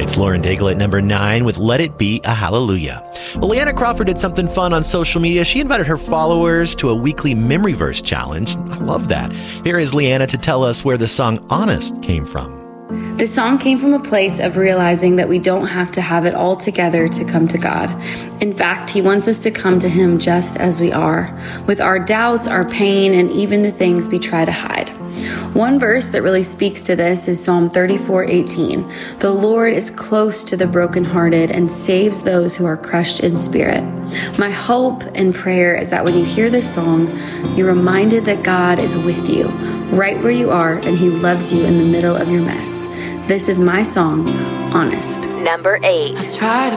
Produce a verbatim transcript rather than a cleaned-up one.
It's Lauren Daigle at number nine with Let It Be a Hallelujah. Well, Leanna Crawford did something fun on social media. She invited her followers to a weekly memory verse challenge. I love that. Here is Leanna to tell us where the song Honest came from. This song came from a place of realizing that we don't have to have it all together to come to God. In fact, He wants us to come to Him just as we are, with our doubts, our pain, and even the things we try to hide. One verse that really speaks to this is Psalm thirty-four eighteen. The Lord is close to the brokenhearted and saves those who are crushed in spirit. My hope and prayer is that when you hear this song, you're reminded that God is with you, right where you are, and He loves you in the middle of your mess. This is my song, Honest. Number eight. I tried